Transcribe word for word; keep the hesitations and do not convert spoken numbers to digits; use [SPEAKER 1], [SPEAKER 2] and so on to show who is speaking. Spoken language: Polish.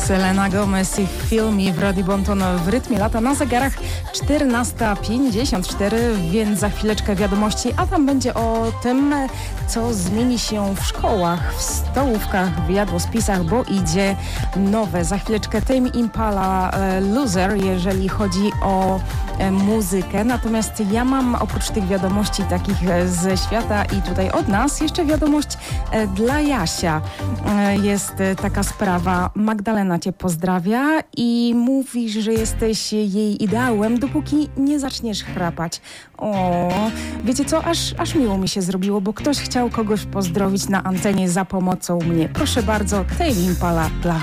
[SPEAKER 1] Selena Gomez i Feel Me w Radio Bonton w rytmie lata, na zegarach czternasta pięćdziesiąt cztery, więc za chwileczkę wiadomości, a tam będzie o tym, co zmieni się w szkołach, w stołówkach, w jadłospisach, bo idzie nowe. Za chwileczkę Tame Impala e, Loser, jeżeli chodzi o e, muzykę. Natomiast ja mam oprócz tych wiadomości takich e, ze świata i tutaj od nas jeszcze wiadomość e, dla Jasia. E, jest e, taka sprawa. Magdalena cię pozdrawia i mówi, że jesteś jej ideałem, dopóki nie zaczniesz chrapać. O, wiecie co? Aż, aż miło mi się zrobiło, bo ktoś chciał kogoś pozdrowić na antenie za pomocą mnie. Proszę bardzo, Tame Impala dla